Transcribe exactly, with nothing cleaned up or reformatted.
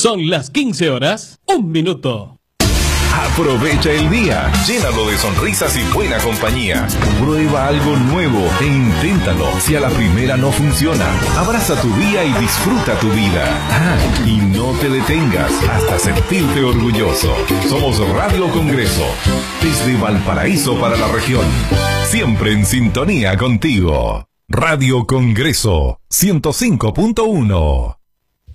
Son las quince horas, un minuto. Aprovecha el día, llénalo de sonrisas y buena compañía. Prueba algo nuevo e inténtalo. Si a la primera no funciona, abraza tu día y disfruta tu vida. Ah, y no te detengas hasta sentirte orgulloso. Somos Radio Congreso, desde Valparaíso para la región. Siempre en sintonía contigo. Radio Congreso ciento cinco punto uno.